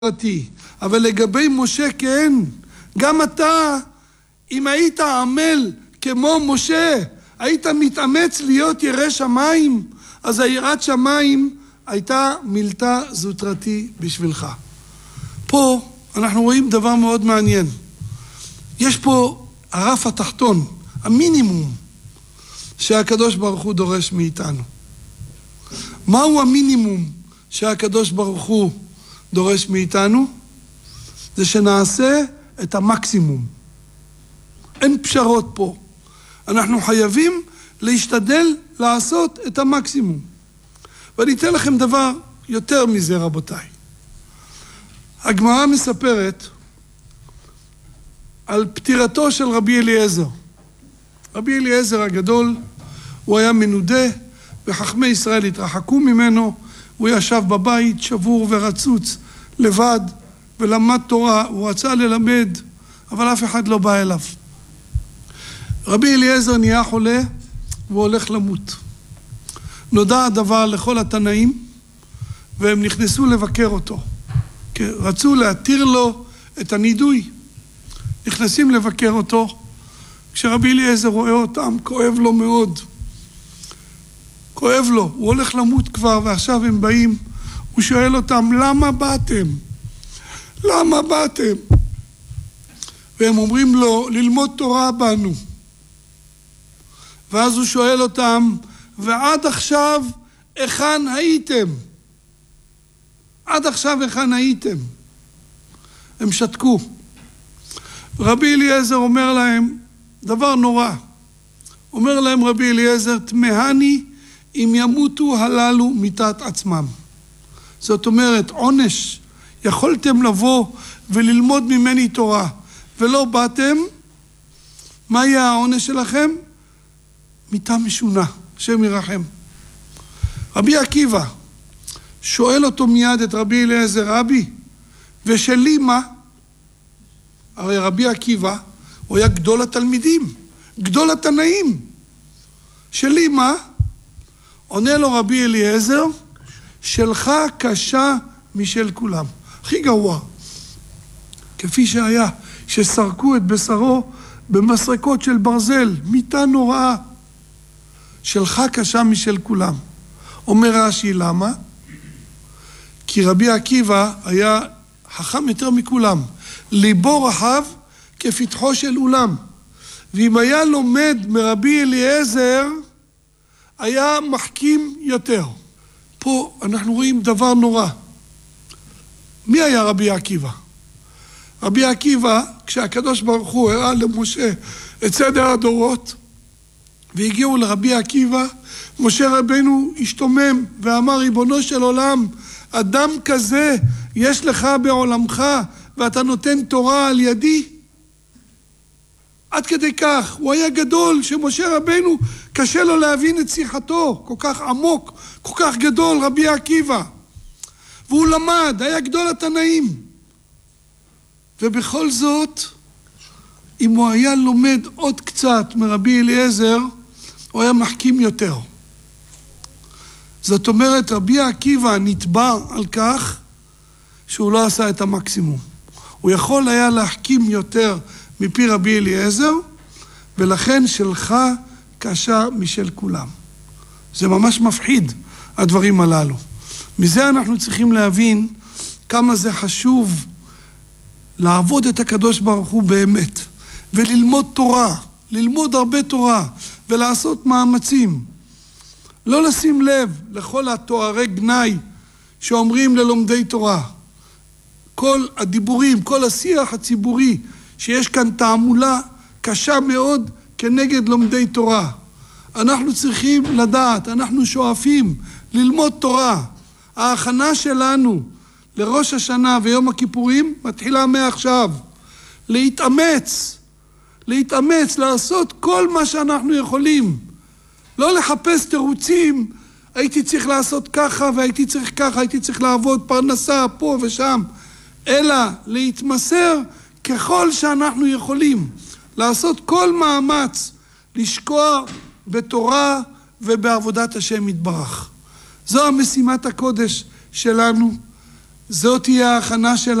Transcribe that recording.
אבל לגבי משה כן, גם אתה, אם היית עמל כמו משה, היית מתאמץ להיות ירא שמיים, אז היראת שמיים הייתה מילתא זוטרתי בשבילך. פה אנחנו רואים דבר מאוד מעניין. יש פה הרף התחתון, המינימום שהקדוש ברוך הוא דורש מאיתנו. מהו המינימום שהקדוש ברוך הוא דורש מאיתנו? זה שנעשה את המקסימום. אין פשרות פה. אנחנו חייבים להשתדל לעשות את המקסימום. ואני אתן לכם דבר יותר מזה, רבותיי. הגמרא מספרת על פטירתו של רבי אליעזר. רבי אליעזר הגדול, הוא היה מנודה, וחכמי ישראל התרחקו ממנו, הוא ישב בבית שבור ורצוץ לבד ולמד תורה, הוא רצה ללמד, אבל אף אחד לא בא אליו. רבי אליעזר נהיה חולה והוא הולך למות. נודע הדבר לכל התנאים והם נכנסו לבקר אותו. רצו להתיר לו את הנידוי. נכנסים לבקר אותו. כשרבי אליעזר רואה אותם, כואב לו מאוד. כואב לו, הוא הולך למות כבר ועכשיו הם באים. הוא שואל אותם, למה באתם? למה באתם? והם אומרים לו, ללמוד תורה באנו. ואז הוא שואל אותם, ועד עכשיו היכן הייתם? עד עכשיו היכן הייתם? הם שתקו. רבי אליעזר אומר להם דבר נורא. אומר להם רבי אליעזר, תמהני אם ימותו הללו מיתת עצמם. זאת אומרת, עונש. יכולתם לבוא וללמוד ממני תורה, ולא באתם, מה יהיה העונש שלכם? מיתה משונה, השם ירחם. רבי עקיבא שואל אותו מיד את רבי אליעזר, רבי, ושלי מה? הרי רבי עקיבא הוא היה גדול התלמידים, גדול התנאים. שלי מה? עונה לו רבי אליעזר, שלך קשה משל כולם. הכי גרוע. כפי שהיה, שסרקו את בשרו במסרקות של ברזל, מיתה נוראה. שלך קשה משל כולם. אומר רש"י, למה? כי רבי עקיבא היה חכם יותר מכולם. ליבו רחב כפתחו של אולם. ואם היה לומד מרבי אליעזר, היה מחכים יותר. פה אנחנו רואים דבר נורא. מי היה רבי עקיבא? רבי עקיבא, כשהקדוש ברוך הוא הראה למשה את סדר הדורות, והגיעו לרבי עקיבא, משה רבנו השתומם ואמר, ריבונו של עולם, אדם כזה יש לך בעולמך, ואתה נותן תורה על ידי? עד כדי כך, הוא היה גדול, שמשה רבנו קשה לו להבין את שיחתו, כל כך עמוק, כל כך גדול, רבי עקיבא. והוא למד, היה גדול התנאים. ובכל זאת, אם הוא היה לומד עוד קצת מרבי אליעזר, הוא היה מחכים יותר. זאת אומרת, רבי עקיבא נתבע על כך שהוא לא עשה את המקסימום. הוא יכול היה להחכים יותר מפי רבי אליעזר, ולכן שלך קשה משל כולם. זה ממש מפחיד, הדברים הללו. מזה אנחנו צריכים להבין כמה זה חשוב לעבוד את הקדוש ברוך הוא באמת, וללמוד תורה, ללמוד הרבה תורה, ולעשות מאמצים. לא לשים לב לכל התוארי גנאי שאומרים ללומדי תורה. כל הדיבורים, כל השיח הציבורי, שיש כאן תעמולה קשה מאוד כנגד לומדי תורה. אנחנו צריכים לדעת, אנחנו שואפים ללמוד תורה. ההכנה שלנו לראש השנה ויום הכיפורים מתחילה מעכשיו. להתאמץ, לעשות כל מה שאנחנו יכולים. לא לחפש תירוצים, הייתי צריך לעשות ככה והייתי צריך ככה, הייתי צריך לעבוד פרנסה פה ושם. אלא להתמסר ככל שאנחנו יכולים. לעשות כל מאמץ, לשקוע בתורה ובעבודת השם יתברך. זו המשימת הקודש שלנו. זאת תהיה ההכנה של